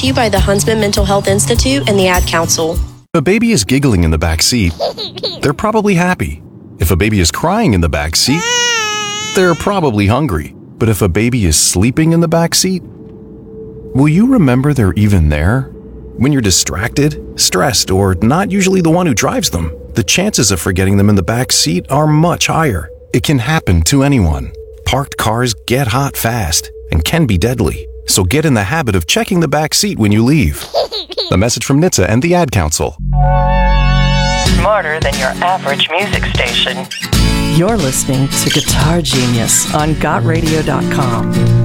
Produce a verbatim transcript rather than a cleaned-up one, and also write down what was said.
to you by the Huntsman Mental Health Institute and the Ad Council. If a baby is giggling in the back seat, they're probably happy. If a baby is crying in the back seat, they're probably hungry. But if a baby is sleeping in the back seat, will you remember they're even there? When you're distracted, stressed, or not usually the one who drives them, the chances of forgetting them in the back seat are much higher. It can happen to anyone. Parked cars get hot fast and can be deadly. So get in the habit of checking the back seat when you leave. A message from N H T S A and the Ad Council. Smarter than your average music station. You're listening to Guitar Genius on got radio dot com.